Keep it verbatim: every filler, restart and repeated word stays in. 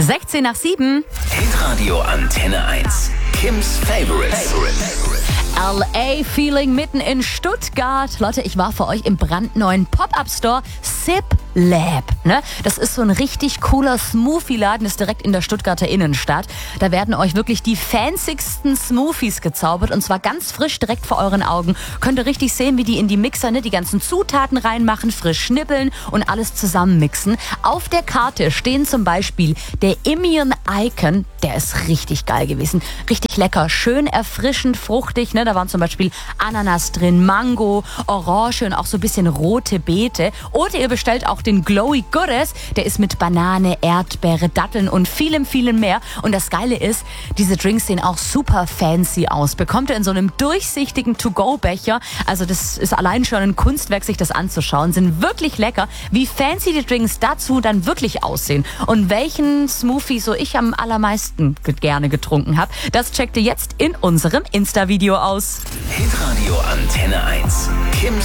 sechzehn nach sieben. Hitradio Antenne eins. Kims Favorite. L A-Feeling mitten in Stuttgart. Leute, ich war für euch im brandneuen Pop-Up-Store Sip Lab. Ne? Das ist so ein richtig cooler Smoothie-Laden, ist direkt in der Stuttgarter Innenstadt. Da werden euch wirklich die fancysten Smoothies gezaubert und zwar ganz frisch direkt vor euren Augen. Könnt ihr richtig sehen, wie die in die Mixer ne, die ganzen Zutaten reinmachen, frisch schnippeln und alles zusammenmixen. Auf der Karte stehen zum Beispiel der Immune Icon, der ist richtig geil gewesen. Richtig lecker, schön erfrischend, fruchtig. Ne? Da waren zum Beispiel Ananas drin, Mango, Orange und auch so ein bisschen rote Beete. Oder ihr bestellt auch den Glowy Goodness, der ist mit Banane, Erdbeere, Datteln und vielem, vielem mehr. Und das Geile ist, diese Drinks sehen auch super fancy aus. Bekommt ihr in so einem durchsichtigen To-Go-Becher. Also das ist allein schon ein Kunstwerk, sich das anzuschauen. Sind wirklich lecker. Wie fancy die Drinks dazu dann wirklich aussehen und welchen Smoothie so ich am allermeisten gerne getrunken habe, das checkt ihr jetzt in unserem Insta-Video aus. Hitradio Antenne eins. Kims